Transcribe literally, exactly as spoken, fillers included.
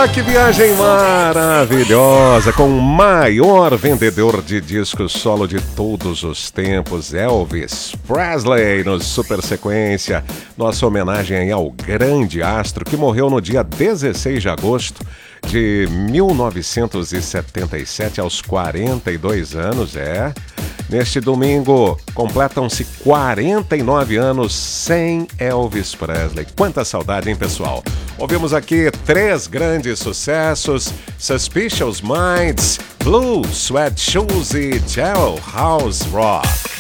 Ah, que viagem maravilhosa com o maior vendedor de discos solo de todos os tempos, Elvis Presley, no Super Sequência. Nossa homenagem aí ao grande astro que morreu no dia dezesseis de agosto de mil novecentos e setenta e sete, aos quarenta e dois anos, é. Neste domingo, completam-se quarenta e nove anos sem Elvis Presley. Quanta saudade, hein, pessoal? Ouvimos aqui três grandes sucessos: Suspicious Minds, Blue Sweat Shoes e Jailhouse Rock.